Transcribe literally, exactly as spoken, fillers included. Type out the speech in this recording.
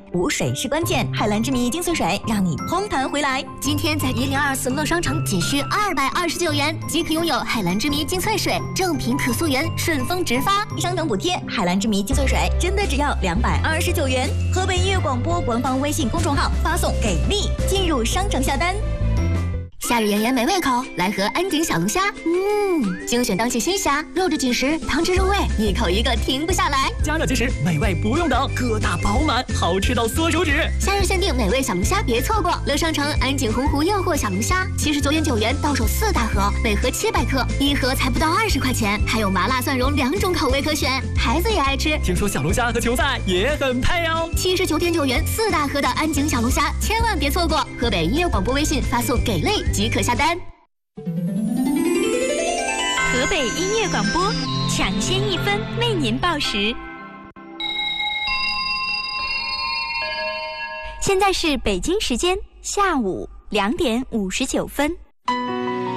补水是关键，海蓝之谜精粹水让你通弹回来。 今天在一零二四乐商城仅需二百二十九元即可拥有海蓝之谜精粹水，正品可溯源，顺丰直发， 商城补贴。海蓝之谜精粹水真的只要两百二十九元。河北音乐广播官方微信公众号发送给力，进入商城下单。 夏日炎炎没胃口，来盒安井小龙虾。嗯，精选当季新虾，肉质紧实，汤汁入味，一口一个停不下来。 加热即食，美味不用等，个大饱满，好吃到缩手指。 夏日限定美味小龙虾，别错过！乐商城安井洪湖诱惑小龙虾，七十九点九元到手四大盒，每盒七百克，一盒才不到二十块钱，还有麻辣蒜蓉两种口味可选，孩子也爱吃。 听说小龙虾和球赛也很配哦。 七十九点九元四大盒的安井小龙虾，千万别错过！河北音乐广播微信发送给力即可下单。 河北音乐广播，抢先一分为您报时。现在是北京时间下午两点五十九分。